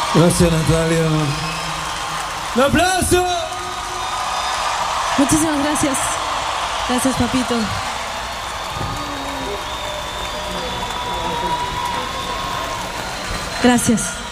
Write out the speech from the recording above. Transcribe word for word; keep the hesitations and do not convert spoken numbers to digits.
Gracias, Natalia. ¡Un aplauso! Muchísimas gracias. Gracias, papito. Gracias.